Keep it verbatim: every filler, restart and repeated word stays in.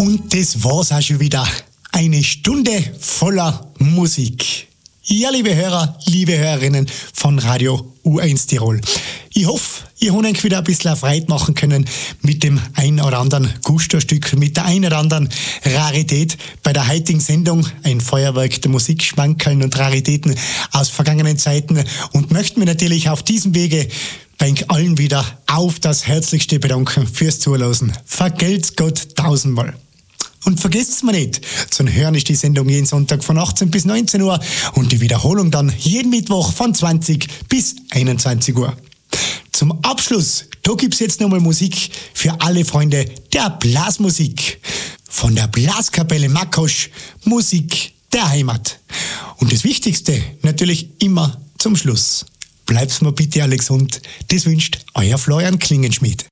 Und das war's auch schon wieder. Eine Stunde voller Musik. Ja, liebe Hörer, liebe Hörerinnen von Radio U eins Tirol. Ich hoffe, ihr habt euch wieder ein bisschen Freude machen können mit dem ein oder anderen Gusto-Stück, mit der ein oder anderen Rarität bei der heutigen Sendung. Ein Feuerwerk der Musikschmankerln und Raritäten aus vergangenen Zeiten und möchten wir natürlich auf diesem Wege bei euch allen wieder auf das Herzlichste bedanken fürs Zuhören. Vergelt's Gott tausendmal. Und vergesst's mir nicht, zu hören ist die Sendung jeden Sonntag von achtzehn bis neunzehn Uhr und die Wiederholung dann jeden Mittwoch von zwanzig bis einundzwanzig Uhr. Zum Abschluss, da gibt's jetzt nochmal Musik für alle Freunde der Blasmusik. Von der Blaskapelle Makosch, Musik der Heimat. Und das Wichtigste natürlich immer zum Schluss. Bleibt's mir bitte alle gesund. Das wünscht euer Florian Klingenschmidt.